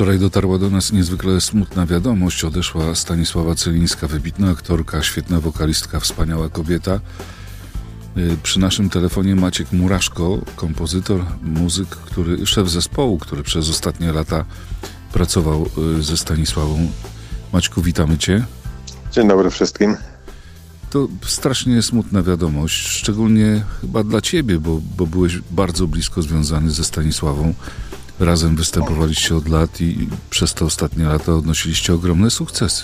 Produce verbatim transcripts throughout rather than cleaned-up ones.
Wczoraj dotarła do nas niezwykle smutna wiadomość. Odeszła Stanisława Celińska, wybitna aktorka, świetna wokalistka, wspaniała kobieta. Przy naszym telefonie Maciek Muraszko, kompozytor, muzyk, który, szef zespołu, który przez ostatnie lata pracował ze Stanisławą. Maćku, witamy Cię. Dzień dobry wszystkim. To strasznie smutna wiadomość, szczególnie chyba dla Ciebie, bo, bo byłeś bardzo blisko związany ze Stanisławą. Razem występowaliście od lat i przez te ostatnie lata odnosiliście ogromne sukcesy.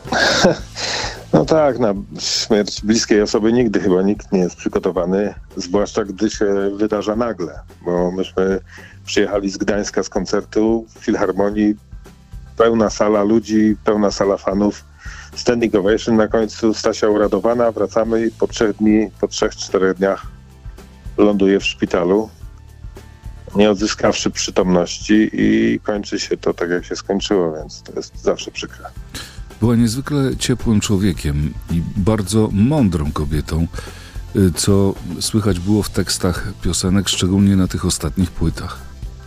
No tak, na śmierć bliskiej osoby nigdy chyba nikt nie jest przygotowany, zwłaszcza gdy się wydarza nagle, bo myśmy przyjechali z Gdańska z koncertu w Filharmonii, pełna sala ludzi, pełna sala fanów, standing ovation, na końcu Stasia uradowana, wracamy i po trzech dni, po trzech, czterech dniach ląduje w szpitalu, nie odzyskawszy przytomności i kończy się to tak, jak się skończyło, więc to jest zawsze przykre. Była niezwykle ciepłym człowiekiem i bardzo mądrą kobietą, co słychać było w tekstach piosenek, szczególnie na tych ostatnich płytach.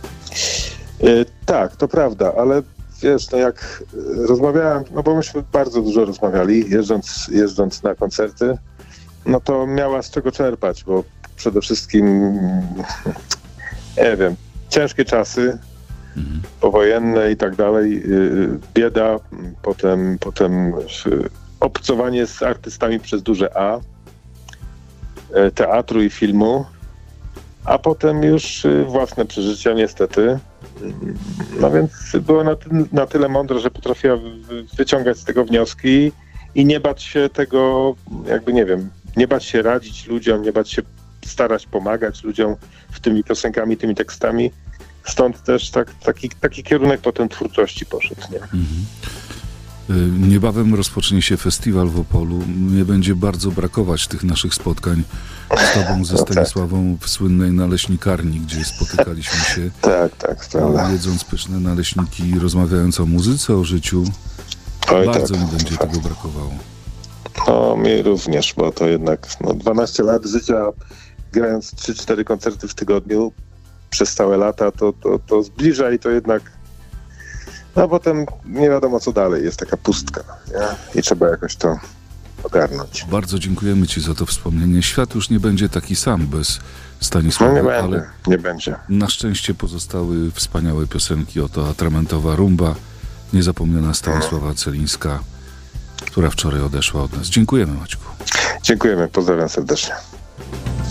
Yy, tak, to prawda, ale wiesz, no jak rozmawiałem, no bo myśmy bardzo dużo rozmawiali, jeżdżąc, jeżdżąc na koncerty, no to miała z czego czerpać, bo przede wszystkim, nie wiem, ciężkie czasy, mhm. powojenne i tak dalej, bieda, potem, potem obcowanie z artystami przez duże A, teatru i filmu, a potem już własne przeżycia niestety. No więc była na, ty- na tyle mądra, że potrafiła wyciągać z tego wnioski i nie bać się tego, jakby nie wiem, nie bać się radzić ludziom, nie bać się starać pomagać ludziom w tymi piosenkami, tymi tekstami. Stąd też tak, taki, taki kierunek potem twórczości poszedł. Nie? Mhm. Niebawem rozpocznie się festiwal w Opolu. Mnie będzie bardzo brakować tych naszych spotkań z Tobą, ze Stanisławą w słynnej naleśnikarni, gdzie spotykaliśmy się. Tak, tak, prawda. Jedząc pyszne naleśniki i rozmawiając o muzyce, o życiu. Oj, bardzo tak mi będzie tego brakowało. No, mi również, bo to jednak no, dwanaście lat życia, grając trzy cztery koncerty w tygodniu przez całe lata, to, to, to zbliża i to jednak no potem nie wiadomo co dalej, jest taka pustka, nie? I trzeba jakoś to ogarnąć. Bardzo dziękujemy Ci za to wspomnienie. Świat już nie będzie taki sam bez Stanisława, no nie ale będzie, nie będzie. Na szczęście pozostały wspaniałe piosenki, oto Atramentowa Rumba, niezapomniana Stanisława Celińska, która wczoraj odeszła od nas. Dziękujemy, Maćku. Dziękujemy, pozdrawiam serdecznie.